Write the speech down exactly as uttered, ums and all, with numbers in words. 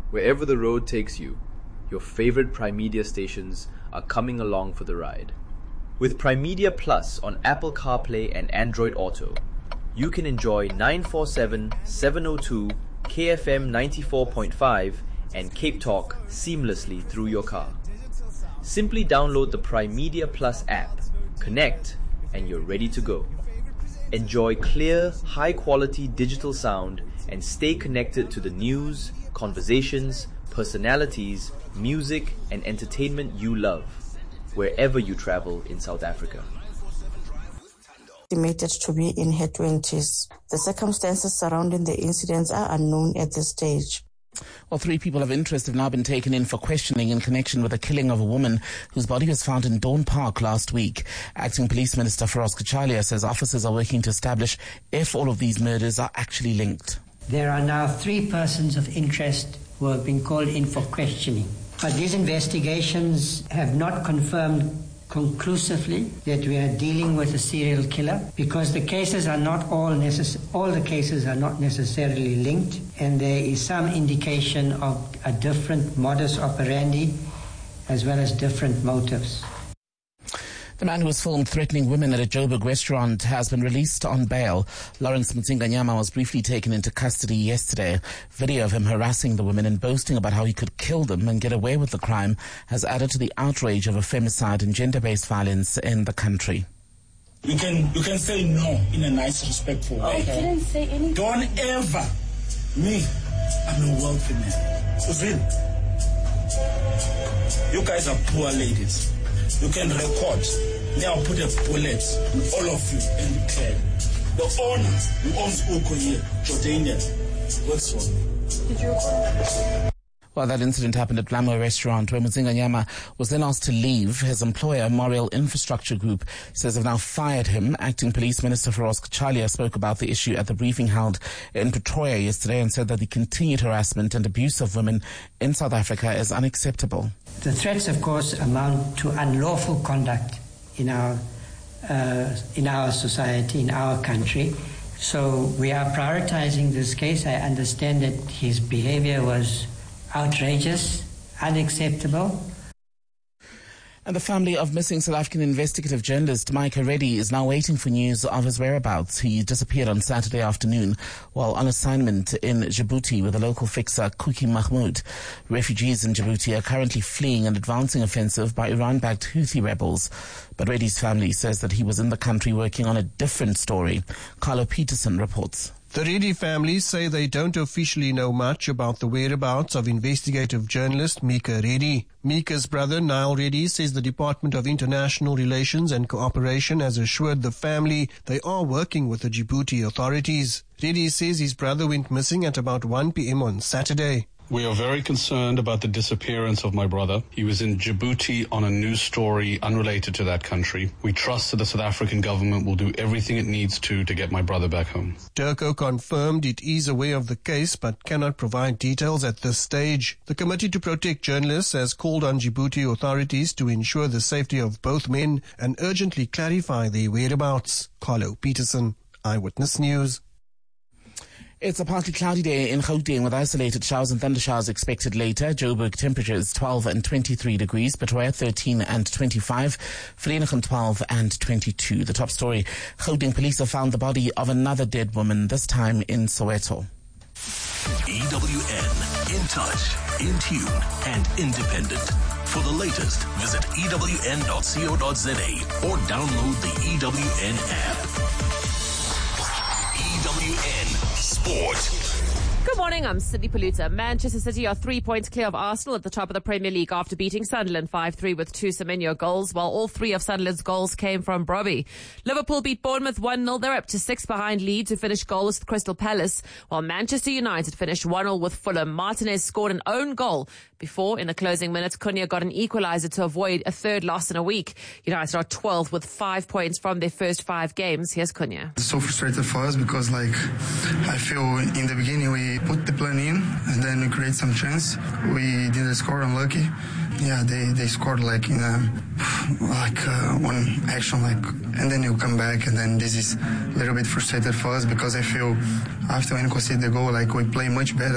Wherever the road takes you, your favorite Prime Media stations are coming along for the ride. With Prime Media Plus on Apple CarPlay and Android Auto, you can enjoy nine forty-seven, seven oh two, K F M ninety-four point five and Cape Talk seamlessly through your car. Simply download the Prime Media Plus app, connect, and you're ready to go. Enjoy clear, high-quality digital sound and stay connected to the news, conversations, personalities, music, and entertainment you love, wherever you travel in South Africa. Estimated to be in her twenties. The circumstances surrounding the incidents are unknown at this stage. Well, three people of interest have now been taken in for questioning in connection with the killing of a woman whose body was found in Dawn Park last week. Acting Police Minister Feroz Kachalia says officers are working to establish if all of these murders are actually linked. There are now three persons of interest who have been called in for questioning. But these investigations have not confirmed conclusively that we are dealing with a serial killer, because the cases are not all necess- all the cases are not necessarily linked, and there is some indication of a different modus operandi as well as different motives. The man who was filmed threatening women at a Joburg restaurant has been released on bail. Lawrence Mtsinganyama was briefly taken into custody yesterday. Video of him harassing the women and boasting about how he could kill them and get away with the crime has added to the outrage over femicide and gender-based violence in the country. You can you can say no in a nice, respectful way. I didn't say anything. Don't ever. Me, I'm a wealthy man. Uzwin, you guys are poor ladies. You can record. Now put a bullet in all of you and declare. The owner who owns Uko here, Jordanian, works for me. Did you record? Well, that incident happened at Glamour Restaurant, where Mtsinganyama was then asked to leave. His employer, Moriel Infrastructure Group, says they've now fired him. Acting Police Minister Feroz Kachalia spoke about the issue at the briefing held in Pretoria yesterday and said that the continued harassment and abuse of women in South Africa is unacceptable. The threats, of course, amount to unlawful conduct in our uh, in our society, in our country. So we are prioritizing this case. I understand that his behavior was outrageous, unacceptable. And the family of missing South African investigative journalist Micah Reddy is now waiting for news of his whereabouts. He disappeared on Saturday afternoon while on assignment in Djibouti with the local fixer Kuki Mahmoud. Refugees in Djibouti are currently fleeing an advancing offensive by Iran-backed Houthi rebels. But Reddy's family says that he was in the country working on a different story. Carlo Peterson reports. The Reddy family say they don't officially know much about the whereabouts of investigative journalist Micah Reddy. Micah's brother, Niall Reddy, says the Department of International Relations and Cooperation has assured the family they are working with the Djibouti authorities. Reddy says his brother went missing at about one p.m. on Saturday. We are very concerned about the disappearance of my brother. He was in Djibouti on a news story unrelated to that country. We trust that the South African government will do everything it needs to to get my brother back home. Turco confirmed it is aware of the case but cannot provide details at this stage. The Committee to Protect Journalists has called on Djibouti authorities to ensure the safety of both men and urgently clarify their whereabouts. Carlo Peterson, Eyewitness News. It's a partly cloudy day in Gauteng with isolated showers and thundershowers expected later. Joburg temperatures twelve and twenty-three degrees, Pretoria thirteen and twenty-five, Vereeniging twelve and twenty-two. The top story, Gauteng police have found the body of another dead woman, this time in Soweto. E W N, in touch, in tune and independent. For the latest, visit E W N dot co dot za or download the E W N app. E W N Sport. Good morning, I'm Sydney Paluta. Manchester City are three points clear of Arsenal at the top of the Premier League after beating Sunderland five three with two Semenyo goals, while all three of Sunderland's goals came from Brobbey. Liverpool beat Bournemouth one nil. They're up to six behind Leeds, who finished goalless with Crystal Palace, while Manchester United finished one nil with Fulham. Martinez scored an own goal before, in the closing minutes, Cunha got an equaliser to avoid a third loss in a week. United are twelfth with five points from their first five games. Here's Cunha. It's so frustrated for us because, like, I feel in the beginning we put the plan in and then we create some chance. We didn't score, unlucky. Yeah, they, they scored like in a, like uh, one action, like, and then you come back, and then this is a little bit frustrated for us because I feel after when we concede the goal, like we play much better.